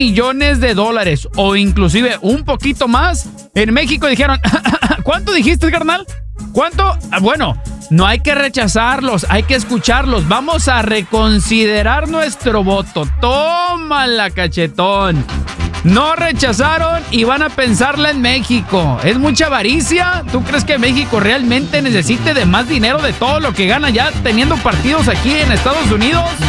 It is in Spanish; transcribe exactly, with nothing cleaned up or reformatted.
millones de dólares o inclusive un poquito más, en México dijeron, ¿cuánto dijiste, carnal? ¿Cuánto? Bueno, no hay que rechazarlos, hay que escucharlos. Vamos a reconsiderar nuestro voto. Tómala, cachetón. No rechazaron y van a pensarla en México. ¿Es mucha avaricia? ¿Tú crees que México realmente necesite de más dinero de todo lo que gana ya teniendo partidos aquí en Estados Unidos?